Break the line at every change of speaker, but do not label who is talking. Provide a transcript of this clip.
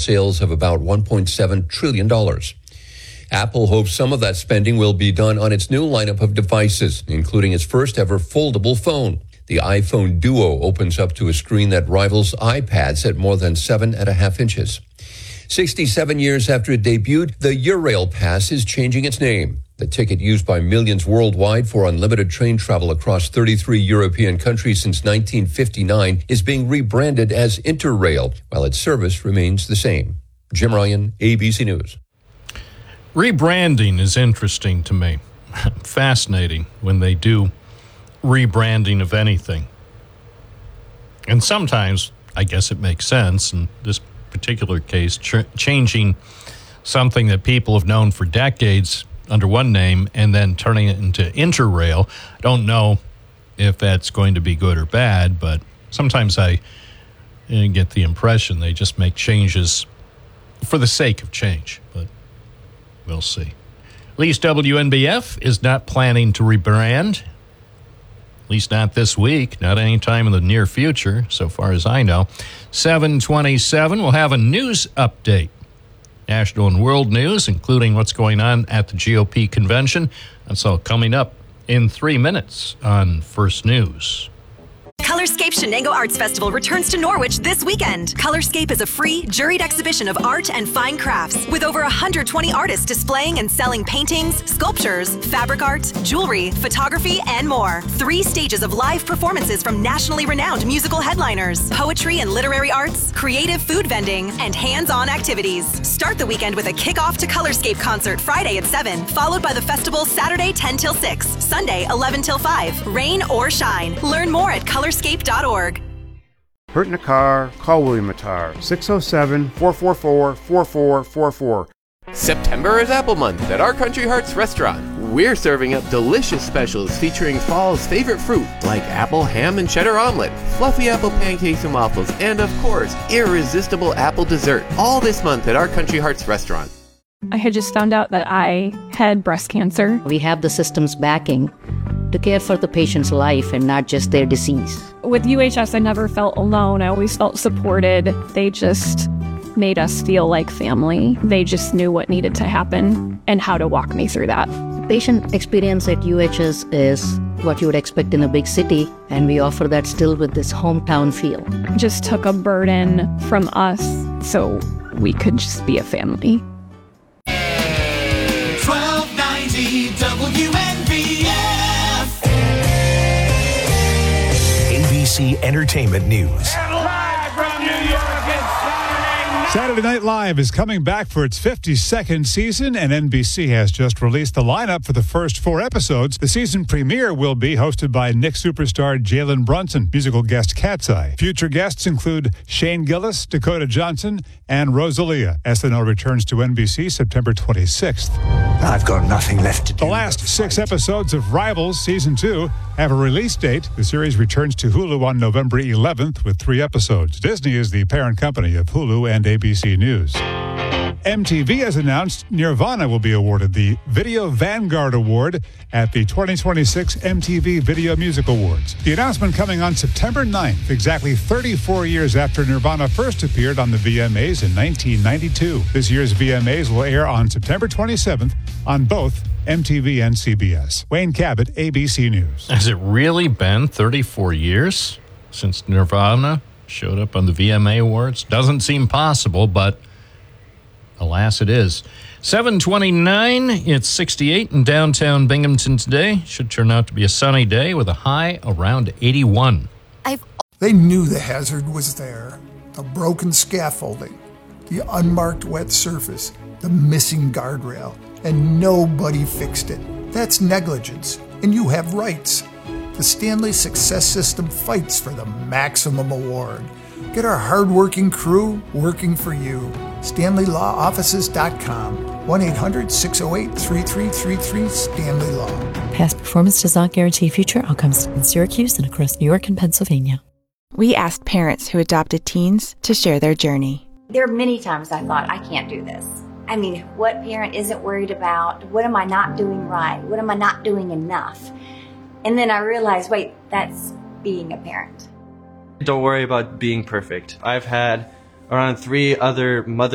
sales of about $1.7 trillion. Apple hopes some of that spending will be done on its new lineup of devices, including its first ever foldable phone. The iPhone Duo opens up to a screen that rivals iPads at more than 7.5 inches. 67 years after it debuted, the Eurail Pass is changing its name. The ticket used by millions worldwide for unlimited train travel across 33 European countries since 1959 is being rebranded as Interrail, while its service remains the same. Jim Ryan, ABC News.
Rebranding is interesting to me. Fascinating when they do rebranding of anything. And sometimes, I guess it makes sense. In this particular case, changing something that people have known for decades under one name and then turning it into Interrail. I don't know if that's going to be good or bad, but sometimes I get the impression they just make changes for the sake of change, but we'll see. At least WNBF is not planning to rebrand, at least not this week, not anytime in the near future, so far as I know. 7:27, we'll have a news update. National and world news, including what's going on at the GOP convention. That's all coming up in 3 minutes on First News.
Colorscape Shenango Arts Festival returns to Norwich this weekend. Colorscape is a free, juried exhibition of art and fine crafts with over 120 artists displaying and selling paintings, sculptures, fabric art, jewelry, photography, and more. 3 stages of live performances from nationally renowned musical headliners, poetry and literary arts, creative food vending, and hands-on activities. Start the weekend with a kickoff to Colorscape concert Friday at 7, followed by the festival Saturday 10 till 6, Sunday 11 till 5, rain or shine. Learn more at colorscape.org.
Hurt in a car? Call William Attar, 607-444-4444.
September is Apple Month at Our Country Hearts Restaurant. We're serving up delicious specials featuring fall's favorite fruit like apple ham and cheddar omelet, fluffy apple pancakes and waffles, and of course, irresistible apple dessert. All this month at Our Country Hearts Restaurant.
I had just found out that I had breast cancer.
We have the system's backing to care for the patient's life and not just their disease.
With UHS, I never felt alone. I always felt supported. They just made us feel like family. They just knew what needed to happen and how to walk me through that.
Patient experience at UHS is what you would expect in a big city, and we offer that still with this hometown feel.
Just took a burden from us so we could just be a family.
1290 WNBF.
ABC Entertainment News.
And live from New York, it's
Saturday Night Live is coming back for its 52nd season, and NBC has just released the lineup for the first 4 episodes. The season premiere will be hosted by Nick superstar Jalen Brunson, musical guest Cat's Eye. Future guests include Shane Gillis, Dakota Johnson, and Rosalia. SNL returns to NBC September 26th.
I've got nothing left to do.
The last 6 episodes of Rivals Season 2 have a release date. The series returns to Hulu on November 11th with 3 episodes. Disney is the parent company of Hulu and ABC News. MTV has announced Nirvana will be awarded the Video Vanguard Award at the 2026 MTV Video Music Awards. The announcement coming on September 9th, exactly 34 years after Nirvana first appeared on the VMAs in 1992. This year's VMAs will air on September 27th on both MTV and CBS. Wayne Cabot, ABC News.
Has it really been 34 years since Nirvana showed up on the VMA Awards? Doesn't seem possible, but alas, it is. 7:29, it's 68 in downtown Binghamton today. Should turn out to be a sunny day with a high around 81.
They knew the hazard was there. The broken scaffolding, the unmarked wet surface, the missing guardrail, and nobody fixed it. That's negligence, and you have rights. The Stanley Success System fights for the maximum award. Get our hardworking crew working for you. StanleyLawOffices.com. 1-800-608-3333 Stanley Law.
Past performance does not guarantee future outcomes in Syracuse and across New York and Pennsylvania.
We asked parents who adopted teens to share their journey.
There are many times I thought, I can't do this. I mean, what parent isn't worried about? What am I not doing right? What am I not doing enough? And then I realized, wait, that's being a parent.
Don't worry about being perfect. I've had around 3 other mothers